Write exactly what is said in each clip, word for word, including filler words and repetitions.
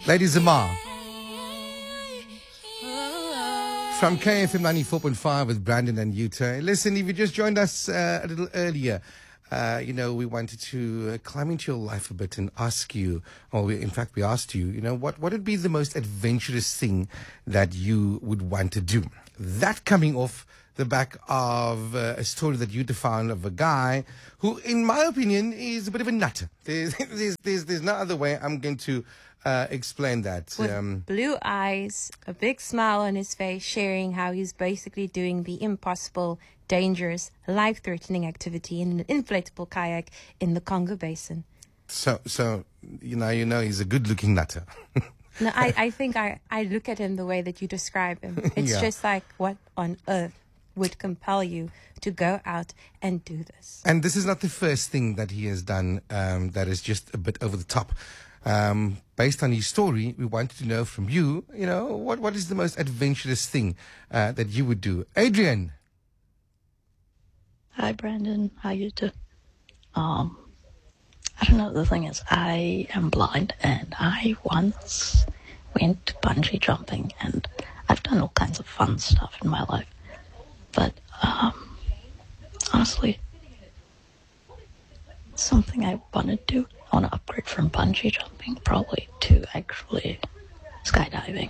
Lady Zamar. From K F M ninety-four point five with Brandon and Utah. Listen, if you just joined us uh, a little earlier, uh, you know, we wanted to uh, climb into your life a bit and ask you, or we, in fact, we asked you, you know, what, what would be the most adventurous thing that you would want to do? That coming off the back of uh, a story that you found of a guy who, in my opinion, is a bit of a nutter. There's, there's, there's, there's no other way I'm going to uh, explain that. With Um, blue eyes, a big smile on his face, sharing how he's basically doing the impossible, dangerous, life-threatening activity in an inflatable kayak in the Congo Basin. so, so you know, you know, he's a good-looking nutter. No, I, I think I, I look at him the way that you describe him. It's Yeah. just like, what on earth would compel you to go out and do this? And this is not the first thing that he has done um, that is just a bit over the top. Um, based on his story, we wanted to know from you, you know, what, what is the most adventurous thing uh, that you would do? Adrian. Hi, Brandon. How you do? Um, I don't know. The thing is, I am blind, and I once went bungee jumping, and I've done all kinds of fun stuff in my life. But um, honestly, something I want to do, I want to upgrade from bungee jumping probably to actually skydiving.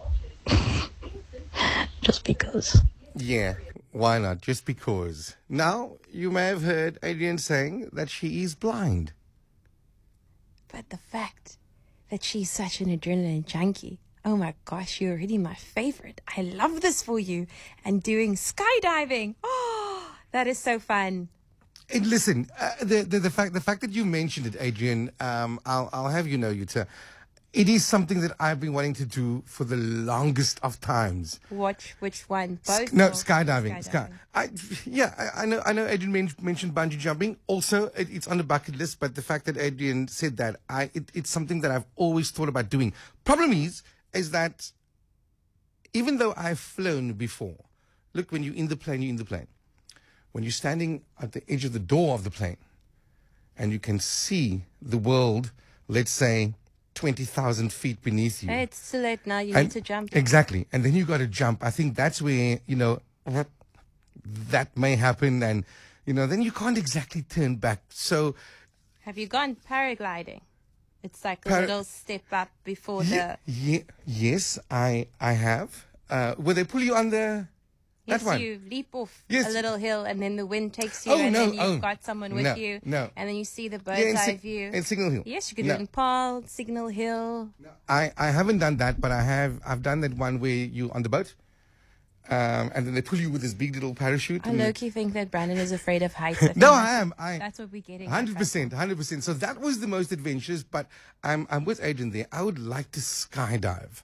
Just because. Yeah, why not? Just because. Now, you may have heard Adrian saying that she is blind. But the fact that she's such an adrenaline junkie, oh my gosh, you're already my favorite. I love this for you. And doing skydiving, oh, that is so fun. And listen, uh, the, the the fact the fact that you mentioned it, Adrian, um, I'll I'll have you know, Yuta, it is something that I've been wanting to do for the longest of times. Watch which one? Both? No, or skydiving. Sky, skydiving? I, yeah, I, I know. I know. Adrian men- mentioned bungee jumping. Also, it, it's on the bucket list. But the fact that Adrian said that, I it, it's something that I've always thought about doing. Problem is, is that even though I've flown before, look, when you're in the plane, you're in the plane. When you're standing at the edge of the door of the plane, and you can see the world, let's say, twenty thousand feet beneath you. Hey, it's too late now. You And- need to jump. Exactly. And then you got to jump. I think that's where, you know, that may happen. And, you know, then you can't exactly turn back. So, Have you gone paragliding? It's like a Para- little step up before ye- the... ye- yes, I I have. Uh, will they pull you on the... Yes, that one? you leap off Yes. a little hill and then the wind takes you Oh, and no, then you've oh, got someone with no, you. no. And then you see the bird's Yeah, in, eye Sig- view. in Signal Hill. Yes, you could No. do it in Paarl, Signal Hill. I, I haven't done that, but I have. I've done that one where you on the boat, um, and then they pull you with this big little parachute. I and low-key think that Brandon is afraid of heights. I think No, that's- I am. I That's what we're getting. at Hundred right percent, hundred percent. So that was the most adventurous. But I'm I'm with Adrian there. I would like to skydive.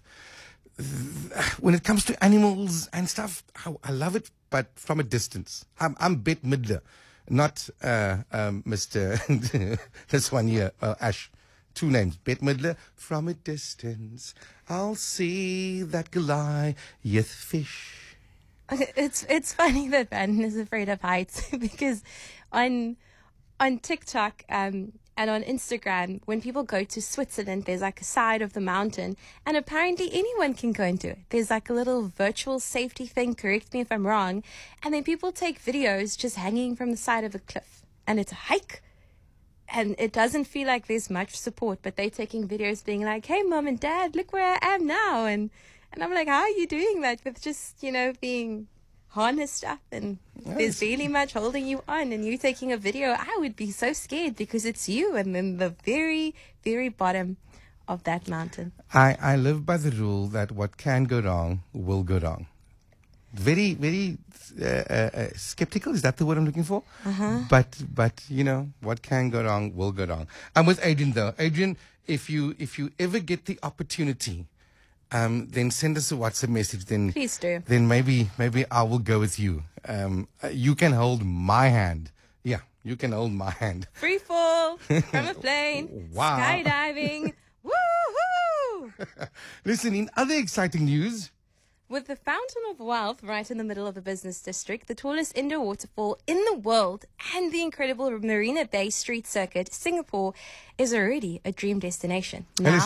When it comes to animals and stuff, I, I love it, but from a distance. I'm I'm Bette Midler, not uh, um, Mister this one here, uh, Ash. Two names, Bette Midler. From a distance, I'll see that Goliath fish. now. It's it's funny that Brandon is afraid of heights because on on TikTok um, and on Instagram, when people go to Switzerland, there's like a side of the mountain, and apparently anyone can go into it. There's like a little virtual safety thing, correct me if I'm wrong, and then people take videos just hanging from the side of a cliff, and it's a hike, and it doesn't feel like there's much support, but they're taking videos being like, hey, mom and dad, look where I am now, and, and I'm like, how are you doing that with just, you know, being harnessed up and there's barely much holding you on and you taking a video? I would be so scared because it's you and then the very, very bottom of that mountain. I, I live by the rule that what can go wrong will go wrong. Very, very uh, uh, uh, skeptical. Is that the word I'm looking for? Uh-huh. But, but you know, what can go wrong will go wrong. I'm with Adrian though. Adrian, if you if you ever get the opportunity, um, then send us a WhatsApp message. Then Please do. Then maybe maybe I will go with you. Um, uh, you can hold my hand. Yeah, you can hold my hand. Free fall from a plane, Wow. skydiving, woohoo! Listen, in other exciting news. With the Fountain of Wealth right in the middle of the business district, the tallest indoor waterfall in the world, and the incredible Marina Bay Street Circuit, Singapore is already a dream destination. And Now, it's-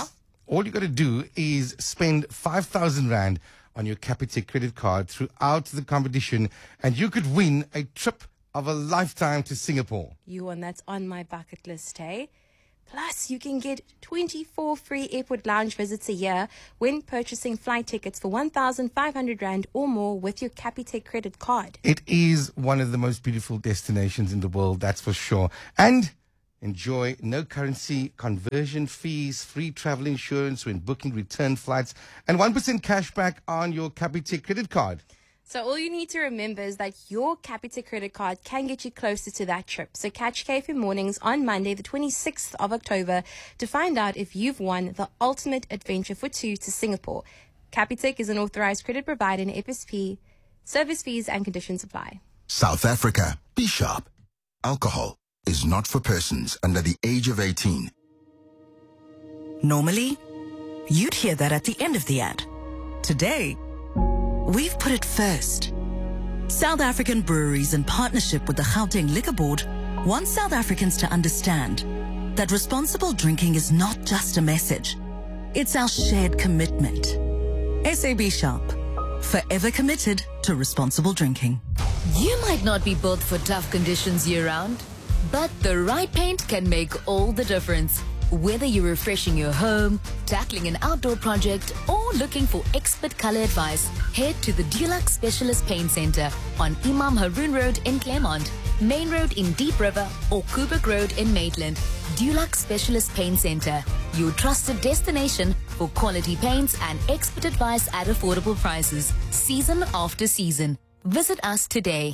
All you got to do is spend five thousand Rand on your Capitec credit card throughout the competition, and you could win a trip of a lifetime to Singapore. You and that's on my bucket list, hey? Plus, you can get twenty-four free airport lounge visits a year when purchasing flight tickets for one thousand five hundred Rand or more with your Capitec credit card. It is one of the most beautiful destinations in the world, that's for sure. And enjoy no currency conversion fees, free travel insurance when booking return flights, and one percent cash back on your Capitec credit card. So all you need to remember is that your Capitec credit card can get you closer to that trip. So catch K F M Mornings on Monday, the twenty-sixth of October, to find out if you've won the ultimate adventure for two to Singapore. Capitec is an authorized credit provider in F S P. Service fees and conditions apply. South Africa, be sharp. Alcohol is not for persons under the age of eighteen. Normally, you'd hear that at the end of the ad. Today, we've put it first. South African breweries, in partnership with the Gauteng Liquor Board, want South Africans to understand that responsible drinking is not just a message. It's our shared commitment. S A B Sharp, forever committed to responsible drinking. You might not be built for tough conditions year-round, but the right paint can make all the difference. Whether you're refreshing your home, tackling an outdoor project, or looking for expert color advice, head to the Dulux Specialist Paint Center on Imam Haroon Road in Claremont, Main Road in Deep River, or Kubrick Road in Maitland. Dulux Specialist Paint Center, your trusted destination for quality paints and expert advice at affordable prices, season after season. Visit us today.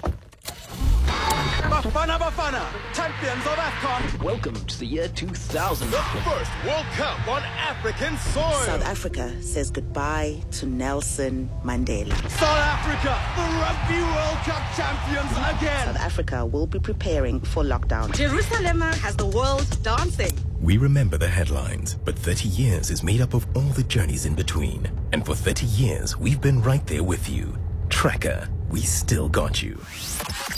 Bafana Bafana, champions of AFCON. Welcome to the year two thousand. The first World Cup on African soil. South Africa says goodbye to Nelson Mandela. South Africa, the Rugby World Cup champions again. South Africa will be preparing for lockdown. Jerusalem has the world dancing. We remember the headlines, but thirty years is made up of all the journeys in between. And for thirty years, we've been right there with you. Tracker, we still got you.